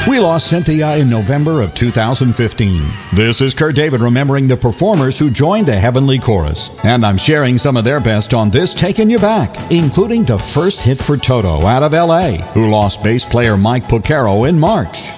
We lost Cynthia in November of 2015. This is Kurt David remembering the performers who joined the Heavenly Chorus. And I'm sharing some of their best on this Taking You Back, including the first hit for Toto out of L.A., who lost bass player Mike Pucero in March.